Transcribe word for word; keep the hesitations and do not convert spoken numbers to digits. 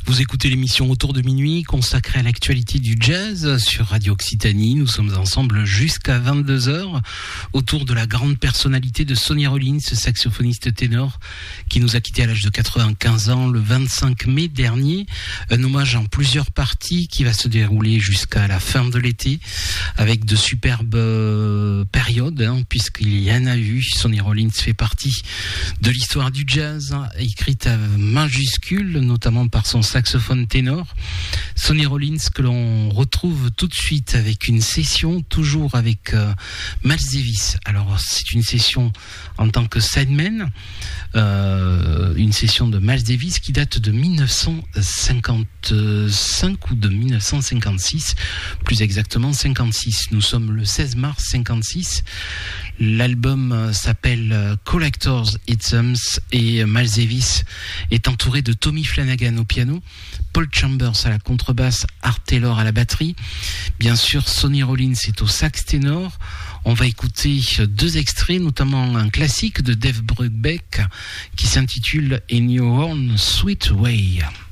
Vous écoutez l'émission Autour de minuit consacrée à l'actualité du jazz sur Radio Occitanie. Nous sommes ensemble jusqu'à vingt-deux heures autour de la grande personnalité de Sonny Rollins, saxophoniste ténor qui nous a quittés à l'âge de quatre-vingt-quinze ans le vingt-cinq mai dernier. Un hommage en plusieurs parties qui va se dérouler jusqu'à la fin de l'été avec de superbes périodes, hein, puisqu'il y en a eu. Sonny Rollins fait partie de l'histoire du jazz, hein, écrite à majuscule, notamment par son saxophone ténor. Sonny Rollins que l'on retrouve tout de suite avec une session, toujours avec euh, Miles Davis. Alors c'est une session en tant que sideman, euh, une session de Miles Davis qui date de dix-neuf cent cinquante-cinq ou de dix-neuf cent cinquante-six, plus exactement cinquante-six. Nous sommes le seize mars cinquante-six. L'album s'appelle Collector's Items et Miles Davis est entouré de Tommy Flanagan au piano, Paul Chambers à la contrebasse, Art Taylor à la batterie. Bien sûr, Sonny Rollins est au sax ténor. On va écouter deux extraits, notamment un classique de Dave Brubeck qui s'intitule A New Horn Sweet Way.